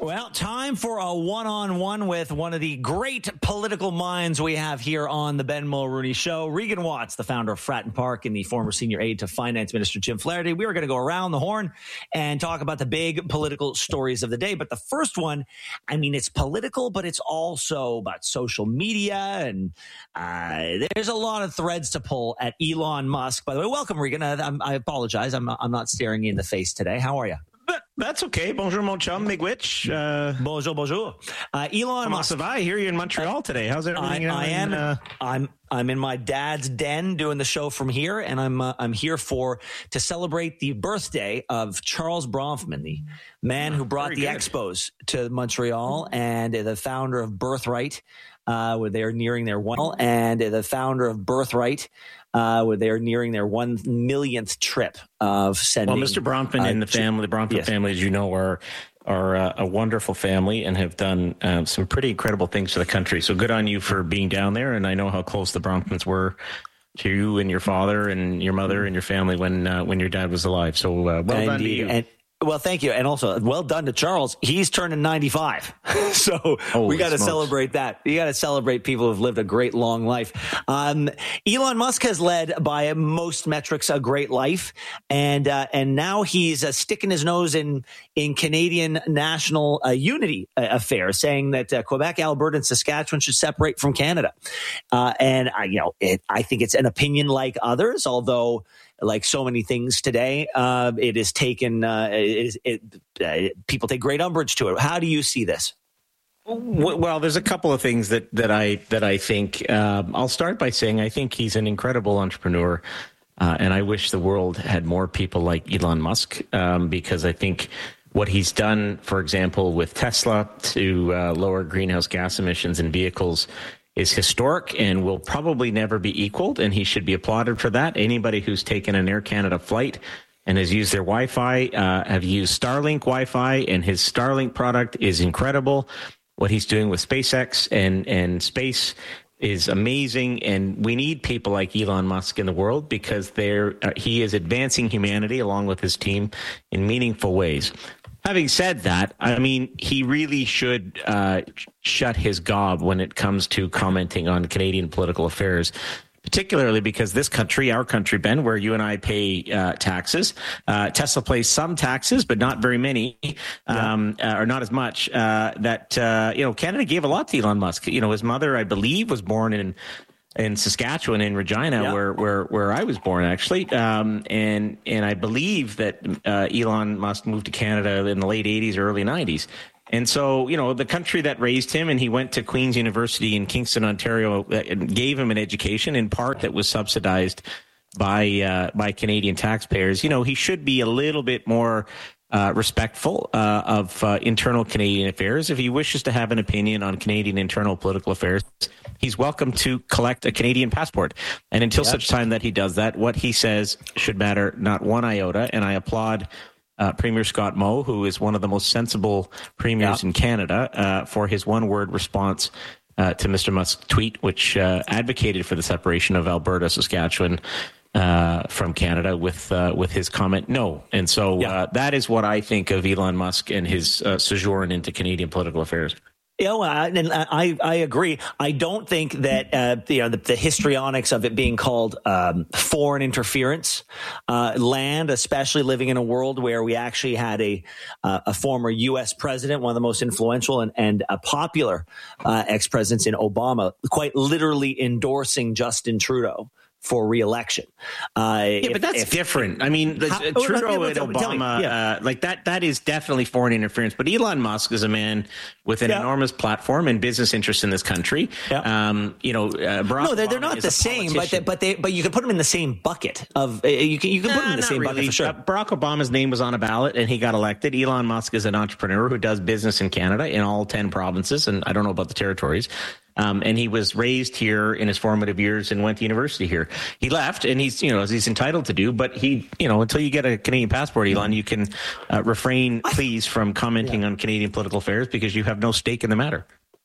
Well, time for a one-on-one with one of the great political minds we have here on the Ben Mulrooney Show. Regan Watts, the founder of Fratton Park and the former senior aide to Finance Minister Jim Flaherty. We are going to go around the horn and talk about the big political stories of the day. But the first one, I mean, it's political, but it's also about social media. And there's a lot of threads to pull at Elon Musk. By the way, welcome, Regan. I apologize. I'm not staring you in the face today. How are you? That's okay. Bonjour, mon chum, Miigwech. Bonjour, bonjour. Elon Musk. I hear you in Montreal today. How's everything? I'm in my dad's den doing the show from here, and I'm here to celebrate the birthday of Charles Bronfman, the man who brought the Expos to Montreal, and the founder of Birthright. Where they are nearing their the founder of Birthright. Where they are nearing their 1 millionth trip of sending. Well, Mr. Bronfman and the family, the Bronfman family, as you know, are a wonderful family and have done some pretty incredible things for the country. So good on you for being down there. And I know how close the Bronfmans were to you and your father and your mother and your family when your dad was alive. So well done to you. Well, thank you. And also, well done to Charles. He's turning 95. So we got to celebrate that. You got to celebrate people who've lived a great long life. Elon Musk has led, by most metrics, a great life. And now he's sticking his nose in Canadian national unity affairs, saying that Quebec, Alberta, and Saskatchewan should separate from Canada. I think it's an opinion like others, although, like so many things today, it is taken. People take great umbrage to it. How do you see this? Well, there's a couple of things that I think. I'll start by saying I think he's an incredible entrepreneur, and I wish the world had more people like Elon Musk, because I think what he's done, for example, with Tesla to lower greenhouse gas emissions in vehicles is historic and will probably never be equaled, and he should be applauded for that. Anybody who's taken an Air Canada flight and has used their Wi-Fi have used Starlink Wi-Fi, and his Starlink product is incredible. What he's doing with SpaceX and space is amazing, and we need people like Elon Musk in the world because he is advancing humanity along with his team in meaningful ways. Having said that, I mean, he really should shut his gob when it comes to commenting on Canadian political affairs, particularly because this country, our country, Ben, where you and I pay taxes, Tesla pays some taxes, but not very many, or not as much, Canada gave a lot to Elon Musk. His mother, I believe, was born in Saskatchewan, in Regina, where I was born, actually. And I believe that Elon Musk moved to Canada in the late 80s, early 90s. And so, the country that raised him, and he went to Queen's University in Kingston, Ontario, gave him an education in part that was subsidized by Canadian taxpayers. He should be a little bit more respectful of internal Canadian affairs. If he wishes to have an opinion on Canadian internal political affairs, he's welcome to collect a Canadian passport. And until such time that he does that, what he says should matter not one iota. And I applaud Premier Scott Moe, who is one of the most sensible premiers in Canada, for his one-word response to Mr. Musk's tweet, which advocated for the separation of Alberta, Saskatchewan, from Canada with his comment, no. And so that is what I think of Elon Musk and his sojourn into Canadian political affairs. And I agree. I don't think that the histrionics of it being called foreign interference land, especially living in a world where we actually had a former U.S. president, one of the most influential and popular ex-presidents in Obama, quite literally endorsing Justin Trudeau for re-election. But that's different. I mean, Trudeau and Obama, that is definitely foreign interference. But Elon Musk is a man with an enormous platform and business interests in this country. They're not the same, but you can put them in the same bucket of you can put them in the same bucket for sure. Barack Obama's name was on a ballot and he got elected. Elon Musk is an entrepreneur who does business in Canada in all 10 provinces, and I don't know about the territories. And he was raised here in his formative years and went to university here. He left, and he's entitled to do, but until you get a Canadian passport, Elon, you can refrain, please, from commenting on Canadian political affairs because you have no stake in the matter.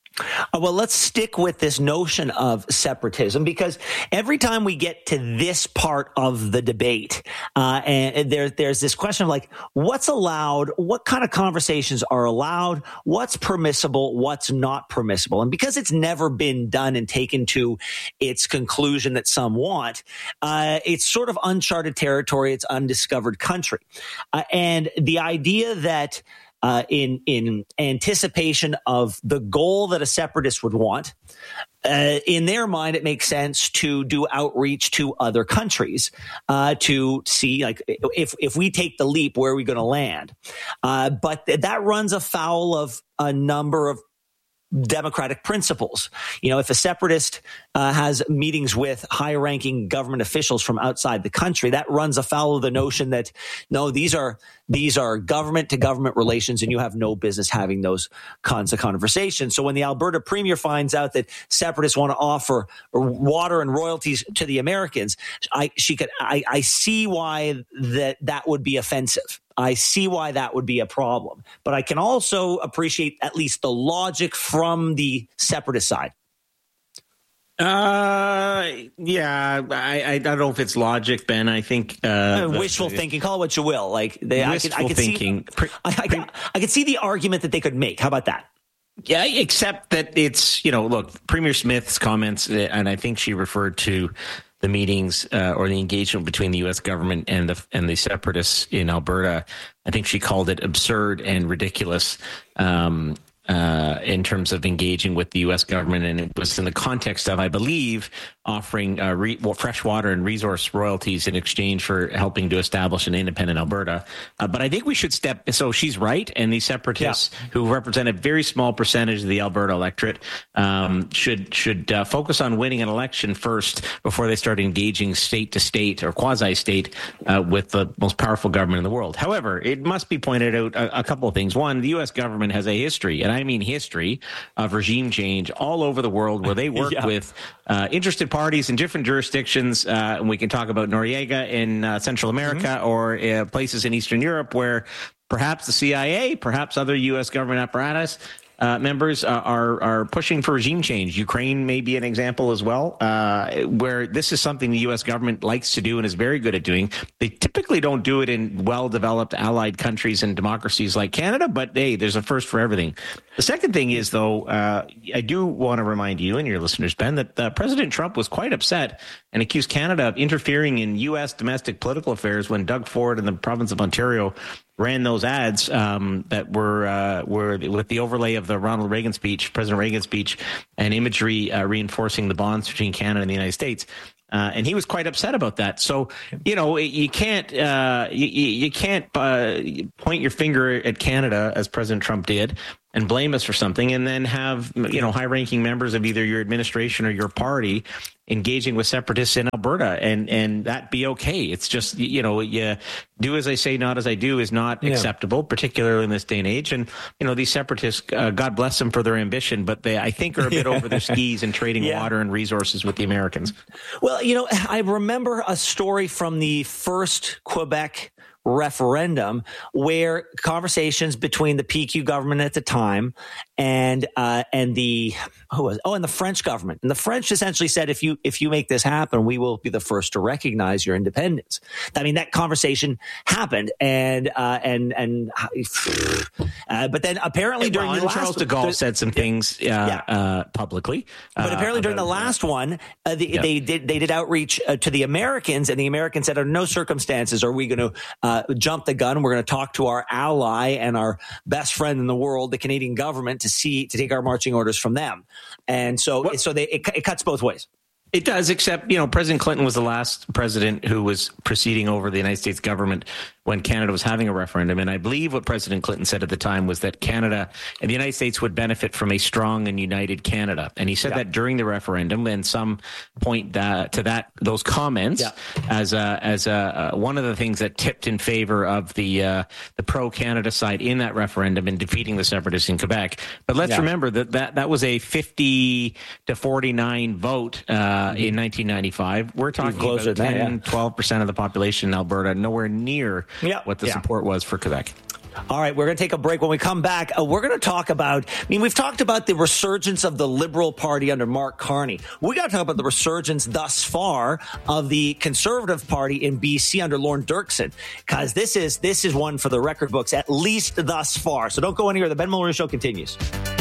Well, let's stick with this notion of separatism, because every time we get to this part of the debate, and there's this question of like, what's allowed, what kind of conversations are allowed, what's permissible, what's not permissible. And because it's never been done and taken to its conclusion that some want, it's sort of uncharted territory. It's undiscovered country. And the idea that in anticipation of the goal that a separatist would want, in their mind, it makes sense to do outreach to other countries to see, like, if we take the leap, where are we going to land? But that runs afoul of a number of democratic principles. You know, if a separatist has meetings with high-ranking government officials from outside the country, that runs afoul of the notion that, no, these are government-to-government relations, and you have no business having those kinds of conversations. So when the Alberta premier finds out that separatists want to offer water and royalties to the Americans, I see why that would be offensive. I see why that would be a problem. But I can also appreciate at least the logic from the separatist side. Yeah, I don't know if it's logic, Ben. I think wishful thinking. Call it what you will. Like wishful thinking. I could see the argument that they could make. How about that? Yeah, except that it's, look, Premier Smith's comments, and I think she referred to the meetings or the engagement between the U.S. government and the separatists in Alberta. I think she called it absurd and ridiculous in terms of engaging with the U.S. government, and it was in the context of, I believe, offering fresh water and resource royalties in exchange for helping to establish an independent Alberta. But I think we should so she's right, and these separatists who represent a very small percentage of the Alberta electorate should focus on winning an election first before they start engaging state to state or quasi-state with the most powerful government in the world. However, it must be pointed out a couple of things. One, the U.S. government has a history, and I mean history, of regime change all over the world where they work with interested parties in different jurisdictions. And we can talk about Noriega in Central America or places in Eastern Europe where perhaps the CIA, perhaps other U.S. government apparatus members are pushing for regime change. Ukraine may be an example as well, where this is something the U.S. government likes to do and is very good at doing. They typically don't do it in well-developed allied countries and democracies like Canada, but hey, there's a first for everything. The second thing is, though, I do want to remind you and your listeners, Ben, that President Trump was quite upset and accused Canada of interfering in U.S. domestic political affairs when Doug Ford in the province of Ontario ran those ads that were with the overlay of the Ronald Reagan speech, President Reagan's speech, and imagery reinforcing the bonds between Canada and the United States. And he was quite upset about that. So, you can't point your finger at Canada, as President Trump did, and blame us for something, and then have, high-ranking members of either your administration or your party engaging with separatists in Alberta, and that be okay. It's just, you do as I say, not as I do is not acceptable, particularly in this day and age. And, these separatists, God bless them for their ambition, but they, I think, are a bit over their skis in trading water and resources with the Americans. Well, I remember a story from the first Quebec referendum where conversations between the PQ government at the time and the French government. And the French essentially said, if you make this happen, we will be the first to recognize your independence. I mean, that conversation happened, but then apparently during the last, Charles de Gaulle said some things publicly. But apparently during the last one, they did outreach to the Americans, and the Americans said, under no circumstances are we going to jump the gun. We're going to talk to our ally and our best friend in the world, the Canadian government, to take our marching orders from them. And so it cuts both ways. It does, except, President Clinton was the last president who was proceeding over the United States government when Canada was having a referendum. And I believe what President Clinton said at the time was that Canada and the United States would benefit from a strong and united Canada. And he said that during the referendum, and some point to those comments as one of the things that tipped in favor of the pro-Canada side in that referendum and defeating the separatists in Quebec. But let's remember that was a 50-49 vote in 1995. We're talking about 12% of the population in Alberta, nowhere near what the support was for Quebec. All right, we're going to take a break. When we come back, we're going to talk about, we've talked about the resurgence of the Liberal Party under Mark Carney. We got to talk about the resurgence thus far of the Conservative Party in BC under Lorne Dirksen, because this is one for the record books, at least thus far. So don't go anywhere. The Ben Mulroney Show continues.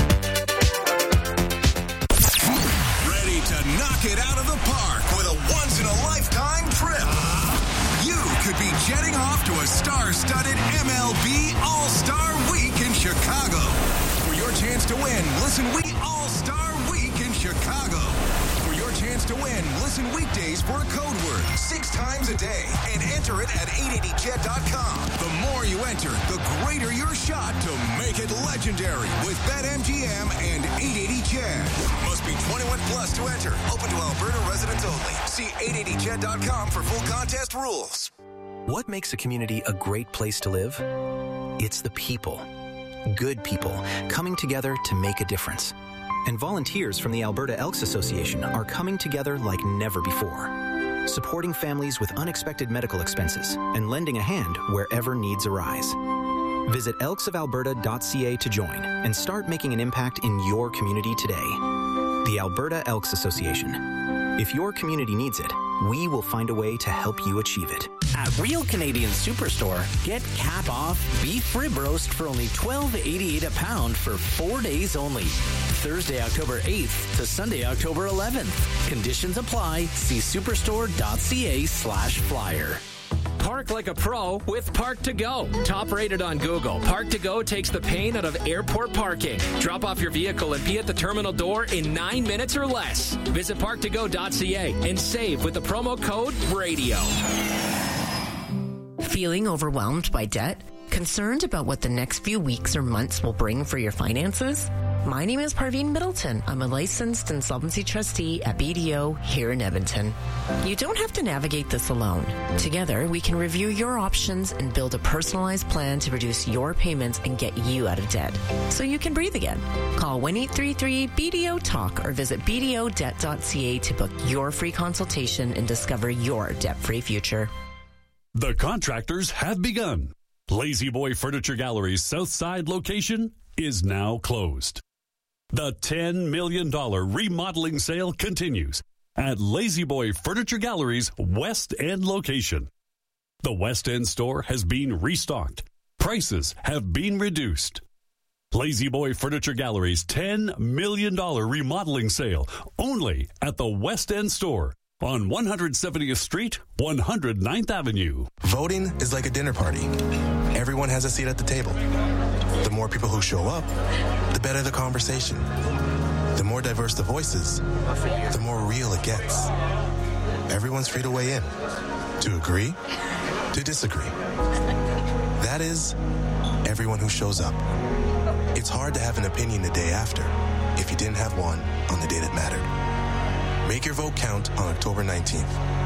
Ready to knock it out of the park with a once-in-a-lifetime trip. You could be jetting off to a star-studded MLB All-Star Week in Chicago. For your chance to win, listen All-Star Week in Chicago. For your chance to win, listen weekdays for a code word 6 times a day and enter it at 880jet.com. The more you enter, the greater your shot to make it legendary with BetMGM and 880jet. Must be 21 plus to enter. Open to Alberta residents only. See 880jet.com for full contest rules. What makes a community a great place to live? It's the people. Good people coming together to make a difference. And volunteers from the Alberta Elks Association are coming together like never before, supporting families with unexpected medical expenses and lending a hand wherever needs arise. Visit elksofalberta.ca to join and start making an impact in your community today. The Alberta Elks Association. If your community needs it, we will find a way to help you achieve it. At Real Canadian Superstore, get cap off beef rib roast for only $12.88 a pound for 4 days only. Thursday, October 8th to Sunday, October 11th. Conditions apply. See superstore.ca/flyer. Park like a pro with Park to Go. Top rated on Google, Park to Go takes the pain out of airport parking. Drop off your vehicle and be at the terminal door in 9 minutes or less. Visit parktogo.ca and save with the promo code RADIO. Feeling overwhelmed by debt? Concerned about what the next few weeks or months will bring for your finances? My name is Parveen Middleton. I'm a licensed insolvency trustee at BDO here in Edmonton. You don't have to navigate this alone. Together, we can review your options and build a personalized plan to reduce your payments and get you out of debt so you can breathe again. Call 1-833-BDO-TALK or visit bdodebt.ca to book your free consultation and discover your debt-free future. The contractors have begun. Lazy Boy Furniture Gallery's Southside location is now closed. The $10 million remodeling sale continues at Lazy Boy Furniture Gallery's West End location. The West End store has been restocked. Prices have been reduced. Lazy Boy Furniture Gallery's $10 million remodeling sale only at the West End store on 170th Street, 109th Avenue. Voting is like a dinner party. Everyone has a seat at the table. The more people who show up, the better the conversation. The more diverse the voices, the more real it gets. Everyone's free to weigh in, to agree, to disagree. That is, everyone who shows up. It's hard to have an opinion the day after if you didn't have one on the day that mattered. Make your vote count on October 19th.